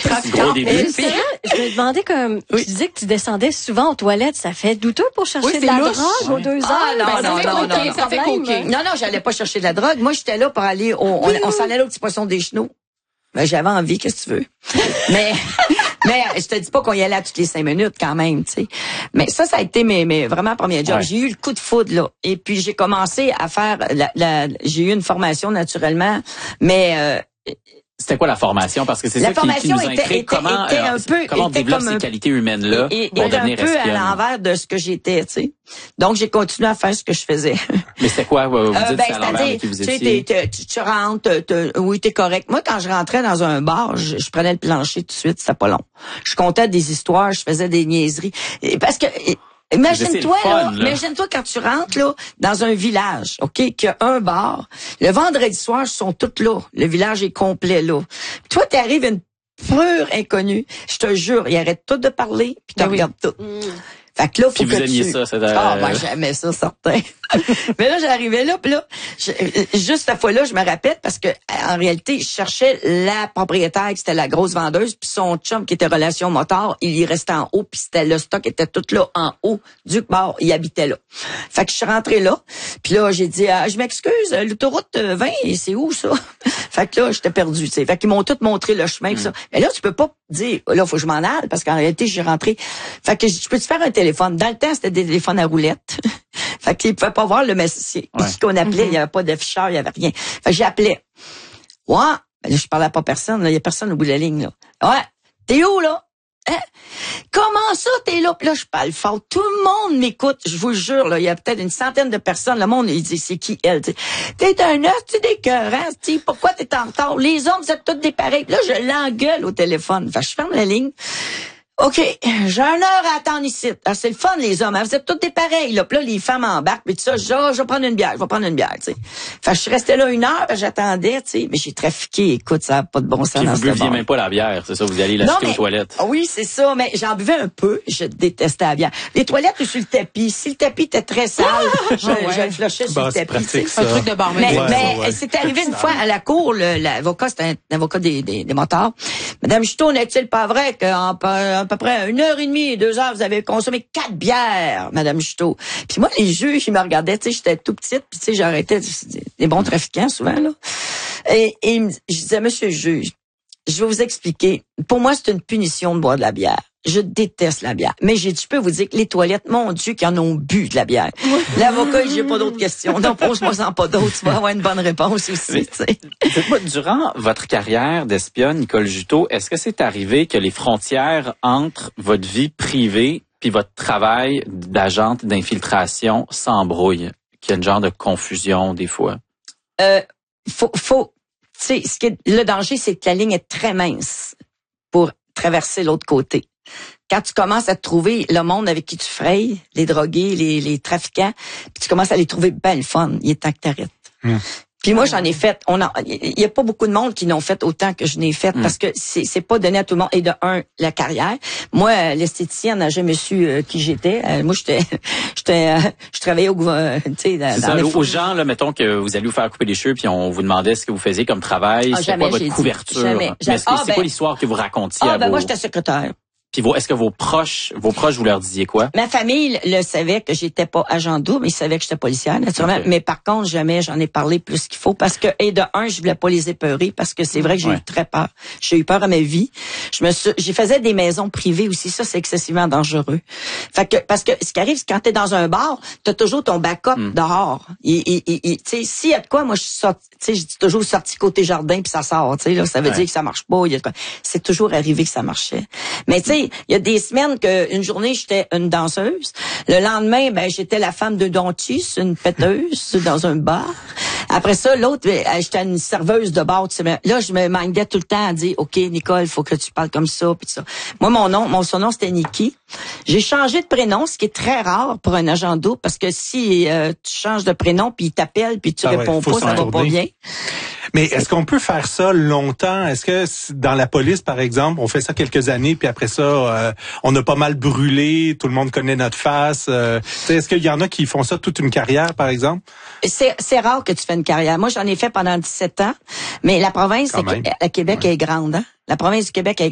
Gros début. Je me demandais comme, tu disais que tu descendais souvent aux toilettes, ça fait douteux pour chercher de la drogue aux 2 heures. Non, ça fait coquer. Non, j'allais pas chercher de la drogue. Moi, j'étais là pour aller on s'en allait au petit poisson des Chenaux. Ben, j'avais envie, qu'est-ce que tu veux. mais je te dis pas qu'on y allait à toutes les 5 minutes quand même, tu sais. Mais ça a été mes vraiment premier job. Ouais. J'ai eu le coup de foudre, là. Et puis, j'ai commencé à faire j'ai eu une formation naturellement, mais, c'était quoi la formation? Parce que c'est ça qui nous intrigue. Comment on développe ces qualités humaines-là pour devenir espionne? Un peu à l'envers de ce que j'étais, tu sais. Donc, j'ai continué à faire ce que je faisais. Mais c'était quoi? Vous dites c'est à l'envers de qui vous étiez? Tu rentres, oui, t'es correct. Moi, quand je rentrais dans un bar, je prenais le plancher tout de suite, c'était pas long. Je comptais des histoires, je faisais des niaiseries. Parce que... Imagine-toi quand tu rentres là dans un village, OK, qu'il y a un bar. Le vendredi soir, ils sont tous là. Le village est complet là. Puis toi, t'arrives une pure inconnue. Je te jure, ils arrêtent tout de parler, puis tu regardes tout. Fait que là, faut puis vous aimiez ça, c'est moi, j'aimais ça, certain. Mais là, j'arrivais là, puis là, juste cette fois-là, je me rappelle, parce que, en réalité, je cherchais la propriétaire, qui c'était la grosse vendeuse, puis son chum, qui était relation moteur, il y restait en haut, puis c'était le stock était tout là, en haut du bar, il habitait là. Fait que je suis rentrée là, puis là, j'ai dit, je m'excuse, l'autoroute 20, c'est où, ça? Fait que là, j'étais perdue, tu sais. Fait qu'ils m'ont tout montré le chemin, pis ça. Mais là, tu peux pas dire, là, faut que je m'en aille, parce qu'en réalité, j'ai rentré. Fait que je peux te faire un téléphone. Dans le temps, c'était des téléphones à roulettes. Fait qu'ils pouvaient pas voir le messager. Ce qu'on appelait, il y avait pas d'afficheur, il y avait rien. Fait que j'appelais. Ouais. Ben là, je parlais pas à personne, là. Il y a personne au bout de la ligne, là. Ouais. T'es où, là? Hein? Comment ça, t'es là? Puis là, je parle fort. Tout le monde m'écoute. Je vous le jure, là. Il y a peut-être une centaine de personnes. Le monde, il dit, c'est qui elle? T'sais. T'es un os, tu d'écœurant. Pourquoi t'es en retard? Les hommes, vous êtes tous des pareils. Puis là, je l'engueule au téléphone. Fait que je ferme la ligne. OK, j'ai 1 heure à attendre ici. Ah, c'est le fun, les hommes. Vous êtes tous des pareils, là. Puis là, les femmes embarquent. Puis tout ça, je vais prendre une bière, tu sais. Fait que je suis restée là 1 heure, j'attendais, tu sais. Mais j'ai trafiqué. Écoute, ça n'a pas de bon sens. Puis vous buviez même pas la bière, c'est ça? Vous alliez l'acheter aux toilettes. Oui, c'est ça. Mais j'en buvais un peu. Je détestais la bière. Les toilettes ou sur le tapis. Si le tapis était très sale, je le flushais sur le tapis. Pratique, un truc de barmaid. Mais c'est arrivé une fois à la cour, l'avocat, c'était un avocat des motards. Madame Juteau, n'est-il pas vrai qu'en à peu près 1h30, 2 heures, vous avez consommé 4 bières, Madame Juteau? Puis moi, les juges, ils me regardaient, tu sais, j'étais tout petite, puis tu sais, j'arrêtais des bons trafiquants, souvent, là. Et je disais, monsieur le juge, je vais vous expliquer. Pour moi, c'est une punition de boire de la bière. Je déteste la bière. Mais je peux vous dire que les toilettes, mon Dieu, qui en ont bu de la bière. L'avocat, j'ai pas d'autres questions. Non, pose-moi sans pas d'autres. Tu vas avoir une bonne réponse aussi, tu sais. Dites-moi, durant votre carrière d'espionne, Nicole Juteau, est-ce que c'est arrivé que les frontières entre votre vie privée puis votre travail d'agente d'infiltration s'embrouillent? Qu'il y a une genre de confusion, des fois? Tu sais, le danger, c'est que la ligne est très mince pour traverser l'autre côté. Quand tu commences à te trouver le monde avec qui tu frayes, les drogués, les trafiquants, puis tu commences à les trouver bien le fun, il est temps que t'arrêtes. Puis moi, j'en ai fait. Il y a pas beaucoup de monde qui n'ont fait autant que je n'ai fait parce que c'est pas donné à tout le monde. Et de un, la carrière. Moi, l'esthéticienne n'a jamais su qui j'étais. Moi, je travaillais au gouvernement. Aux gens, là, mettons que vous allez vous faire couper les cheveux, puis on vous demandait ce que vous faisiez comme travail. C'est quoi votre couverture? Jamais. Mais c'est quoi l'histoire que vous racontiez à vos... moi, j'étais secrétaire. Puis est-ce que vos proches, vous leur disiez quoi? Ma famille le savait que j'étais pas agent double, mais ils savaient que j'étais policière, naturellement. Okay. Mais par contre, jamais j'en ai parlé plus qu'il faut parce que, et de un, je voulais pas les épeurer parce que c'est vrai que j'ai eu très peur. J'ai eu peur à ma vie. J'ai faisais des maisons privées aussi. Ça, c'est excessivement dangereux. Fait que, parce que ce qui arrive, c'est quand t'es dans un bar, t'as toujours ton backup dehors. Tu sais, s'il y a de quoi, moi, je suis sorti, tu sais, je dis toujours sorti côté jardin puis ça sort, tu sais, là, ça veut dire que ça marche pas. C'est toujours arrivé que ça marchait. Mais tu sais, il y a des semaines une journée, j'étais une danseuse. Le lendemain, j'étais la femme de dentiste, une péteuse dans un bar. Après ça, l'autre, j'étais une serveuse de bar. Là, je me manquais tout le temps à dire, OK, Nicole, il faut que tu parles comme ça, puis ça. Moi, mon surnom, c'était Nikki. J'ai changé de prénom, ce qui est très rare pour un agent double, parce que si tu changes de prénom, puis il t'appelle, puis tu réponds pas, ça va pas bien. Mais est-ce qu'on peut faire ça longtemps? Est-ce que dans la police, par exemple, on fait ça quelques années, puis après ça, on a pas mal brûlé, tout le monde connaît notre face? Est-ce qu'il y en a qui font ça toute une carrière, par exemple? C'est rare que tu fais une carrière. Moi, j'en ai fait pendant 17 ans, mais la province, le Québec est grande. Hein? La province du Québec est